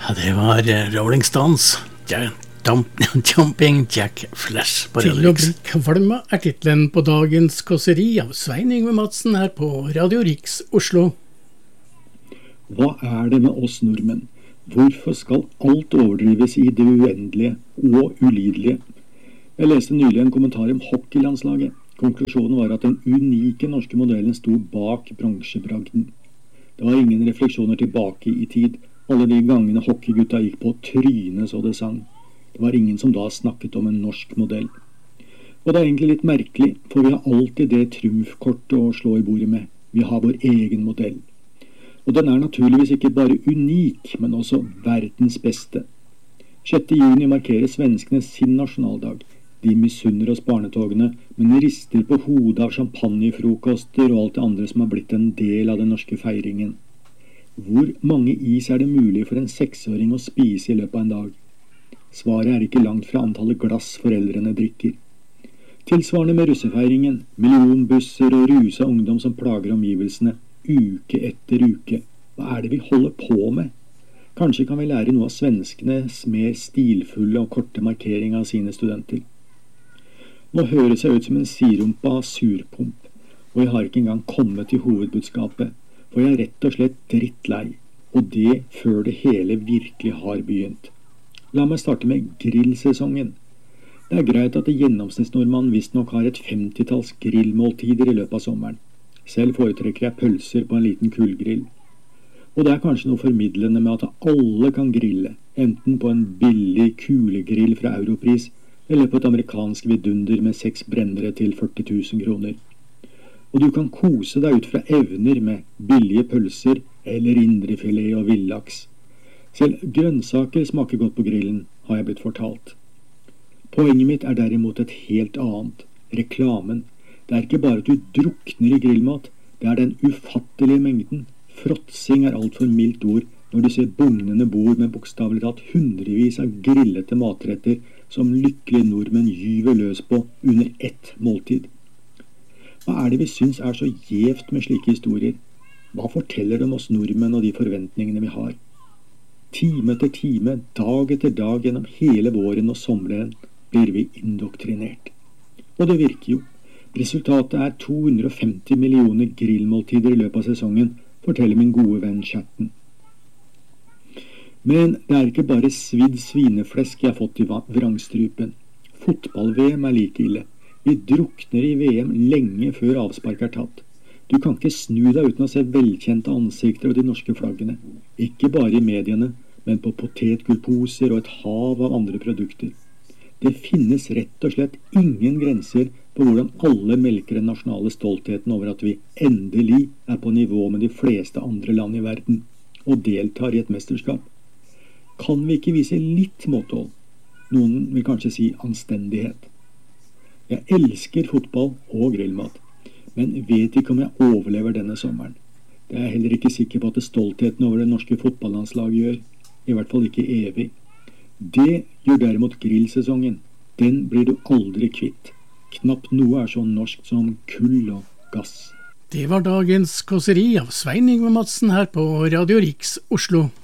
Ja, det var Rolling Stones. Jumping Jack Flash på Radio Riks. Til å bli kvalm er titlen på dagens kåseri av Svein Yngve Madsen her på Radio Riks Oslo. Hva er det med oss nordmenn? Hvorfor skal alt overdrives i det uendelige og ulidelige? Jeg leste nylig en kommentar om hockeylandslaget. Konklusjonen var at den unike norske modellen sto bak bransjebragden. Det var ingen refleksjoner tilbake i tid. Alle de gangene hockeygutta gikk på trynet så det sang. Det var ingen som da snakket om en norsk modell. Og det er egentlig litt merkelig, for vi har alltid det trumfkortet å slå i bordet med. Vi har vår egen modell. Og den er naturligvis ikke bare unik, men også verdens beste. 6. juni markerer svenskene sin nasjonaldag. De misunner oss barnetogene, men rister på hodet av champagnefrokoster og alt det andre som har blitt en del av den norske feiringen. Hvor mange is er det mulig for en 6-åring å spise i løpet av en dag? Svaret er ikke langt fra antallet glass foreldrene drikker. Tilsvarende med russefeiringen, millionbusser og rusa ungdom som plager omgivelsene, uke etter uke. Hva er det vi holder på med? Kanskje kan vi lære noe av svenskenes mer stilfulle og korte markering av sine studenter. Nå høres jeg ut som en sirumpa surpump, og jeg har ikke engang kommet til hovedbudskapet, for jeg er rett og slett drittlei, og det før det hele virkelig har begynt. La meg starte med grillsesongen. Det er greit at gjennomsnittsnordmann visstnok har et 50-talls grillmåltider i løpet av sommeren. Selv foretrekker jeg pølser på en liten kullgrill. Og det er kanskje noe formidlende med at alle kan grille, enten på en billig kulegrill fra Europris, eller på et amerikansk vidunder med 6 brennere til 40 000 kroner. Og du kan kose deg ut fra evner med billige pølser eller indrefilet og villaks. Selv grønnsaker smaker godt på grillen, har jeg blitt fortalt. Poenget mitt er derimot et helt annet. Reklamen. Det er ikke bare at du drukner i grillmat, det er den ufattelige mengden. Fråtsing er alt for mildt ord når du ser bugnende bord med bokstavelig talt hundrevis av grillete matretter som lykkelige nordmenn gyver løs på under ett måltid. Hva er det vi syns er så gjevt med slike historier? Hva forteller de oss nordmenn og de forventningene vi har? Time etter time, dag etter dag gjennom hele våren og sommeren blir vi indoktrinert. Og det virker jo. Resultatet er 250 millioner grillmåltider i løpet av sesongen, forteller min gode venn chatten. Men det er ikke bare svidd svineflesk jeg har fått i vrangstrupen. Fotball-VM er like ille. Vi drukner i VM lenge før avspark er tatt. Du kan ikke snu deg uten å se velkjente ansikter og de norske flaggene. Ikke bare i mediene, men på potetgullposer og et hav av andre produkter. Det finnes rett og slett ingen grenser på hvordan alle melker den nasjonale stoltheten over at vi endelig er på nivå med de fleste andre land i verden, og deltar i et mesterskap. Kan vi ikke vise litt måtehold? Noen vil kanskje si anstendighet. Jeg elsker fotball og grillmat, men vet ikke om jeg overlever denne sommeren. Det er jeg heller ikke sikker på at stoltheten over det norske fotballandslaget gjør, i hvert fall ikke evig. Det gjør derimot grillsesongen. Den blir du aldri kvitt. Knapt noe er så norsk som kull og gass. Det var dagens kåseri av Svein Yngve Madsen her på Radio Riks Oslo.